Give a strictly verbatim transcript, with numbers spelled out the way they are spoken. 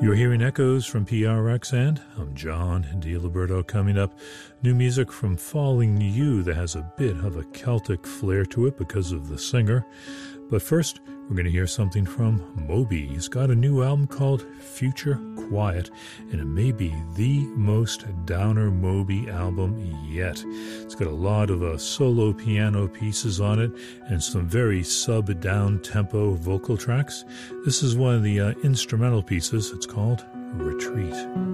You're hearing echoes from P R X, and I'm John DiLiberto. Coming up, new music from Falling You that has a bit of a Celtic flair to it because of the singer. But first, we're going to hear something from Moby. He's got a new album called Future Quiet, and it may be the most downer Moby album yet. It's got a lot of uh, solo piano pieces on it and some very sub-down-tempo vocal tracks. This is one of the uh, instrumental pieces. It's called Retreat.